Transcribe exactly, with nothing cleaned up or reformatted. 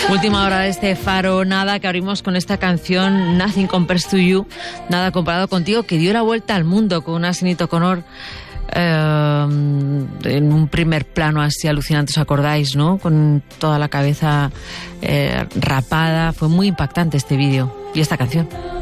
Última hora de este Faro Nada, que abrimos con esta canción Nothing Compares to You, nada comparado contigo, que dio la vuelta al mundo con una Sinéad O'Connor eh, en un primer plano así alucinante, ¿os acordáis, no? Con toda la cabeza eh, rapada. Fue muy impactante este vídeo y esta canción.